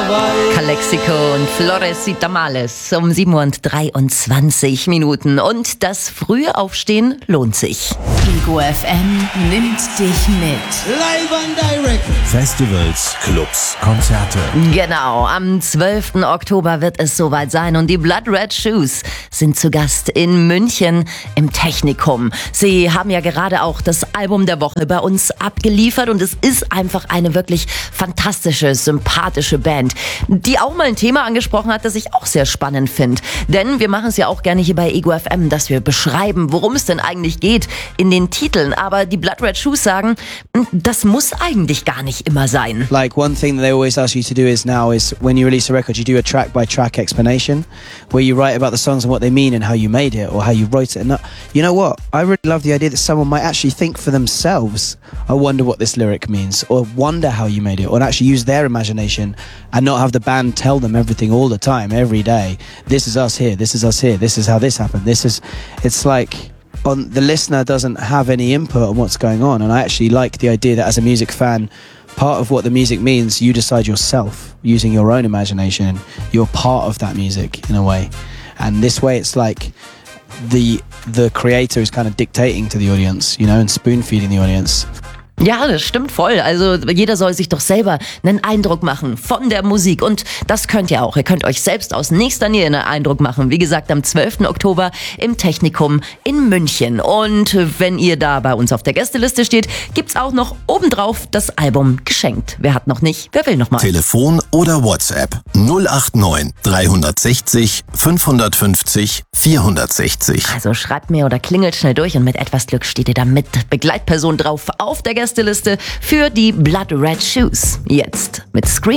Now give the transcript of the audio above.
Calexico und Florecita Males um 7:23 Minuten. Und das frühe Aufstehen lohnt sich. Ego FM nimmt dich mit. Live and direct. Festivals, Clubs, Konzerte. Genau, am 12. Oktober wird es soweit sein und die Blood Red Shoes sind zu Gast in München im Technikum. Sie haben ja gerade auch das Album der Woche bei uns abgeliefert und es ist einfach eine wirklich fantastische, sympathische Band, die auch mal ein Thema angesprochen hat, das ich auch sehr spannend finde. Denn wir machen es ja auch gerne hier bei Ego FM, dass wir beschreiben, worum es denn eigentlich geht in den Titeln. Aber die Blood Red Shoes sagen, das muss eigentlich gar nicht immer sein. Like one thing that they always ask you to do is when you release a record, you do a track by track explanation where you write about the songs and what they mean and how you made it or how you wrote it. And you know what? I really love the idea that someone might actually think for themselves, I wonder what this lyric means, or wonder how you made it, or actually use their imagination and not have the band tell them everything all the time, every day. This is us here, this is us here, this is how this happened, it's like the listener doesn't have any input on what's going on. And I actually like the idea that as a music fan, part of what the music means, you decide yourself, using your own imagination. You're part of that music in a way. And this way it's like the creator is kind of dictating to the audience, you know, and spoon-feeding the audience. Ja, das stimmt voll. Also jeder soll sich doch selber einen Eindruck machen von der Musik. Und das könnt ihr auch. Ihr könnt euch selbst aus nächster Nähe einen Eindruck machen. Wie gesagt, am 12. Oktober im Technikum in München. Und wenn ihr da bei uns auf der Gästeliste steht, gibt's auch noch obendrauf das Album geschenkt. Wer hat noch nicht, wer will noch mal. Telefon oder WhatsApp 089 360 550 460. Also schreibt mir oder klingelt schnell durch und mit etwas Glück steht ihr da mit Begleitperson drauf auf der Gästeliste für die Blood Red Shoes. Jetzt mit Scream.